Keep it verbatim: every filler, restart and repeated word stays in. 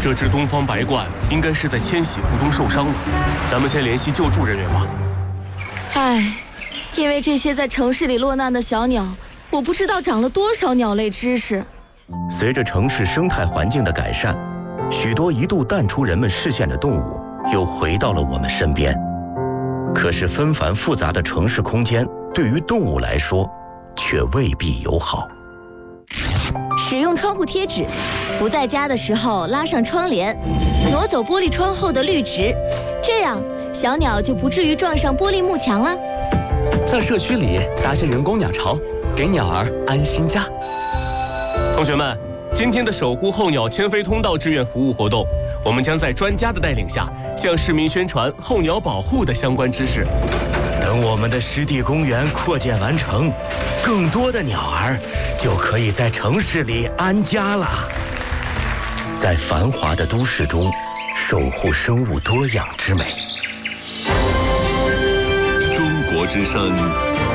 这只东方白鹳应该是在迁徙途中受伤了，咱们先联系救助人员吧。 唉，因为这些在城市里落难的小鸟，我不知道长了多少鸟类知识。 随着城市生态环境的改善，许多一度淡出人们视线的动物又回到了我们身边。可是纷繁复杂的城市空间对于动物来说却未必友好。 使用窗户贴纸，不在家的时候拉上窗帘，挪走玻璃窗后的绿植，这样小鸟就不至于撞上玻璃幕墙了。 在社区里搭些人工鸟巢，给鸟儿安心家。 同学们，今天的守护候鸟迁飞通道志愿服务活动，我们将在专家的带领下，向市民宣传候鸟保护的相关知识。 等我们的湿地公园扩建完成，更多的鸟儿就可以在城市里安家了。在繁华的都市中，守护生物多样之美。 中国之声